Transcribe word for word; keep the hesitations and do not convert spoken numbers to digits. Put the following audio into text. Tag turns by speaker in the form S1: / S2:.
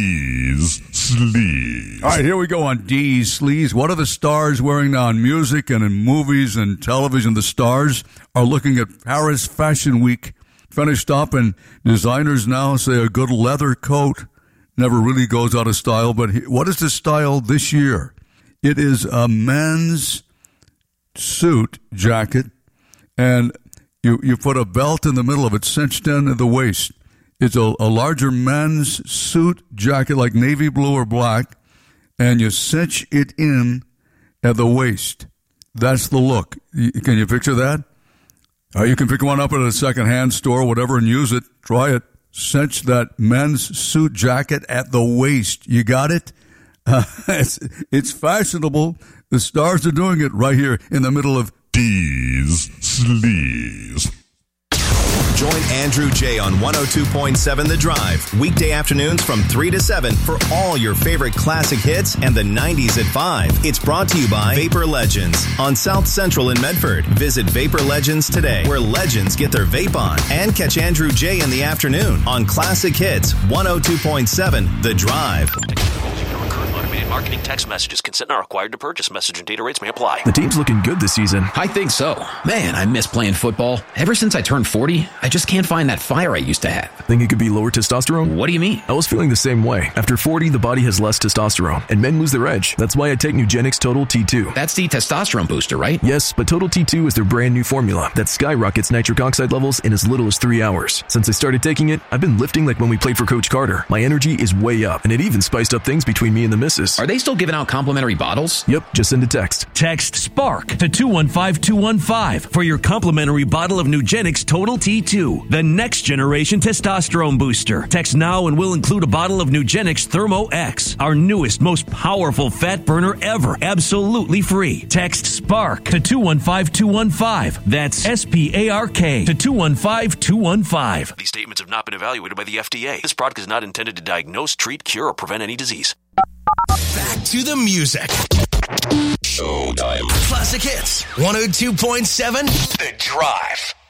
S1: D's Sleaze.
S2: All right, here we go on D's Sleaze. What are the stars wearing now in music and in movies and television? The stars are looking at Paris Fashion Week. Finished up, and designers now say a good leather coat never really goes out of style. But what is the style this year? It is a men's suit jacket, and you, you put a belt in the middle of it, cinched in at the waist. It's a, a larger men's suit jacket like navy blue or black, and you cinch it in at the waist. That's the look. Can you picture that? Uh, you can pick one up at a second-hand store, whatever, and use it. Try it. Cinch that men's suit jacket at the waist. You got it? Uh, it's, it's fashionable. The stars are doing it right here in the middle of
S1: D's Sleaze.
S3: Join Andrew J. on one oh two point seven The Drive, weekday afternoons from three to seven for all your favorite classic hits and the nineties at five. It's brought to you by Vapor Legends on South Central in Medford. Visit Vapor Legends today, where legends get their vape on. And catch Andrew J. in the afternoon on Classic Hits one oh two point seven The Drive.
S4: Marketing text messages. Consent not required to purchase. Message and data rates may apply.
S5: The team's looking good this season.
S6: I think so. Man, I miss playing football. Ever since I turned forty, I just can't find that fire I used to have.
S5: Think it could be lower testosterone?
S6: What do you mean?
S5: I was feeling the same way. After forty, the body has less testosterone, and men lose their edge. That's why I take Nugenix Total T two.
S6: That's the testosterone booster, right?
S5: Yes, but Total T two is their brand new formula that skyrockets nitric oxide levels in as little as three hours. Since I started taking it, I've been lifting like when we played for Coach Carter. My energy is way up, and it even spiced up things between me and the missus.
S6: Are they still giving out complimentary bottles?
S5: Yep, just send a text.
S7: Text SPARK to two one five two one five for your complimentary bottle of Nugenix Total T two, the next generation testosterone booster. Text now and we'll include a bottle of Nugenix Thermo X, our newest, most powerful fat burner ever, absolutely free. Text SPARK to two one five two one five. That's S P A R K to two one five two one five.
S4: These statements have not been evaluated by the F D A. This product is not intended to diagnose, treat, cure, or prevent any disease.
S8: Back to the music.
S1: Showtime.
S8: Classic Hits one oh two point seven The Drive.